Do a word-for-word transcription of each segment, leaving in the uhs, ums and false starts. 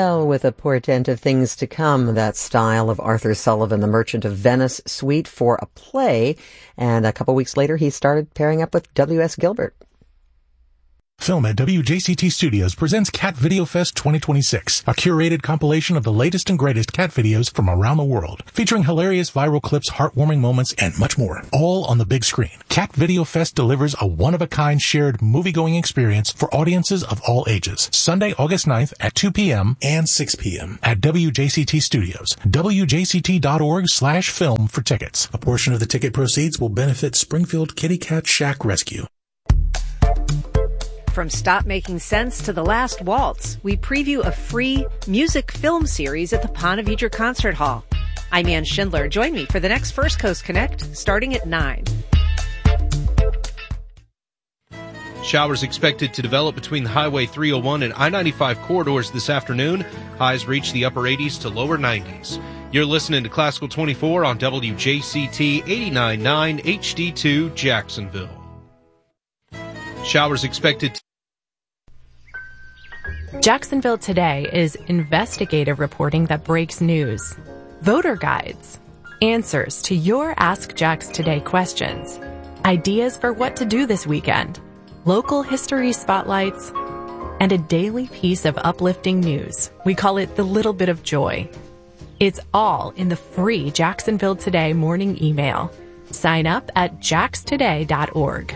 Well, with a portent of things to come, that style of Arthur Sullivan, The Merchant of Venice suite for a play. And a couple weeks later, he started pairing up with W S. Gilbert. Film at W J C T Studios presents Cat Video Fest twenty twenty-six, a curated compilation of the latest and greatest cat videos from around the world, featuring hilarious viral clips, heartwarming moments, and much more, all on the big screen. Cat Video Fest delivers a one-of-a-kind shared movie-going experience for audiences of all ages. Sunday, August ninth at two p.m. and six p.m. at W J C T Studios. W J C T dot org slash film for tickets. A portion of the ticket proceeds will benefit Springfield Kitty Cat Shack Rescue. From Stop Making Sense to The Last Waltz, we preview a free music film series at the Ponte Vedra Concert Hall. I'm Ann Schindler. Join me for the next First Coast Connect, starting at nine. Showers expected to develop between the Highway three oh one and I ninety-five corridors this afternoon. Highs reach the upper eighties to lower nineties. You're listening to Classical twenty-four on W J C T eighty-nine point nine H D two Jacksonville. Showers expected. Jacksonville Today is investigative reporting that breaks news. Voter guides. Answers to your Ask Jax Today questions. Ideas for what to do this weekend. Local history spotlights. And a daily piece of uplifting news. We call it the little bit of joy. It's all in the free Jacksonville Today morning email. Sign up at jax today dot org.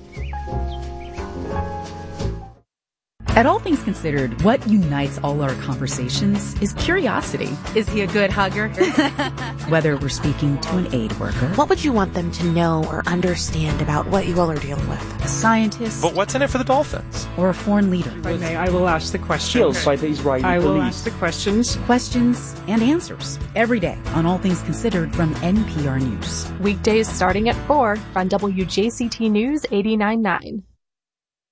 At All Things Considered, what unites all our conversations is curiosity. Is he a good hugger? Whether we're speaking to an aid worker. What would you want them to know or understand about what you all are dealing with? A scientist. But what's in it for the Dolphins? Or a foreign leader. If I may, I will ask the questions. By the Israeli I will police. ask the questions. Questions and answers. Every day on All Things Considered from N P R News. Weekdays starting at four on W J C T News eighty-nine point nine.